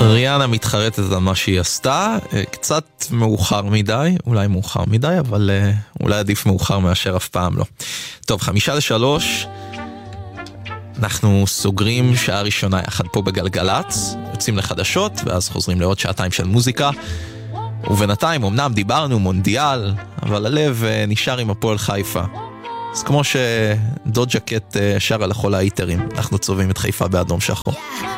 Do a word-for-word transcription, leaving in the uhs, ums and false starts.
ריאנה מתחרטת על מה שהיא עשתה, קצת מאוחר מדי, אולי מאוחר מדי, אבל אולי עדיף מאוחר מאשר אף פעם לא. טוב, חמישה לשלוש, אנחנו סוגרים שעה ראשונה יחד פה בגלגלץ, יוצאים לחדשות, ואז חוזרים לעוד שעתיים של מוזיקה, ובינתיים אמנם דיברנו מונדיאל, אבל הלב נשאר עם הפועל חיפה. אז כמו שדוד ג'קט שר על החול האיטרים, אנחנו צובעים את חיפה באדום שחור.